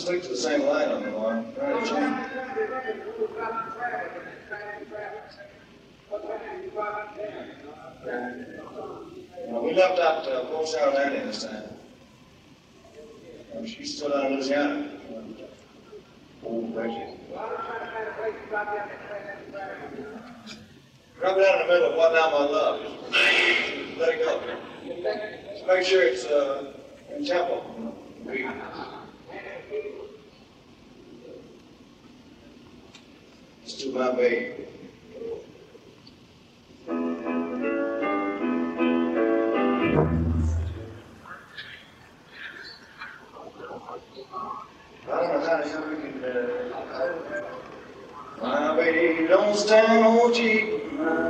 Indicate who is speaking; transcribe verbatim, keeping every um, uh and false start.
Speaker 1: stick to the same line on the line. Right, Jim? You know, we left out uh, Port Sarah Landing this time. Um, she's still down in Louisiana. Oh, gracious. Drop it down in the middle, what down my love. Just let it go. Just make sure it's uh, in tempo. Let's do my baby. I don't know how the hell we can, uh, my baby don't stand no cheap.